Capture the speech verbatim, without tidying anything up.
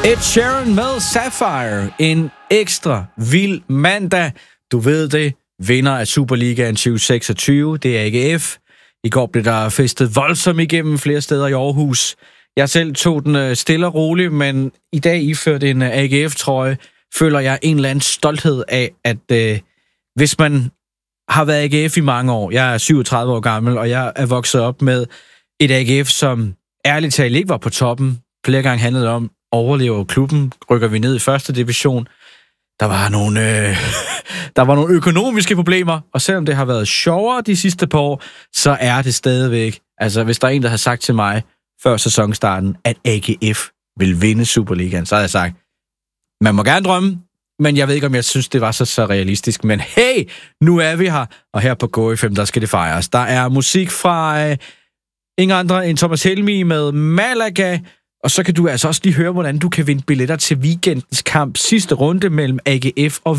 Ed Sheeran med Sapphire. En ekstra vild mandag. Du ved det. Vinder af Superligaen tyve seksogtyve. Det er A G F. I går blev der festet voldsomt igennem flere steder i Aarhus. Jeg selv tog den stille og roligt, men i dag iført en A G F-trøje, føler jeg en eller anden stolthed af, at øh, hvis man har været A G F i mange år, jeg er syvogtredive år gammel, og jeg er vokset op med et A G F, som ærligt talt ikke var på toppen. Flere gange handlede om, overlever klubben, rykker vi ned i første division. Der var nogle, øh, der var nogle økonomiske problemer, og selvom det har været sjovere de sidste par år, så er det stadigvæk, altså hvis der er en, der har sagt til mig før sæsonstarten, at A G F vil vinde Superligaen, så havde jeg sagt, man må gerne drømme, men jeg ved ikke, om jeg synes, det var så, så realistisk. Men hey, nu er vi her, og her på Go F M, der skal det fejres. Der er musik fra øh, ingen andre end Thomas Helmig med Malaga, og så kan du altså også lige høre, hvordan du kan vinde billetter til weekendens kamp, sidste runde mellem A G F og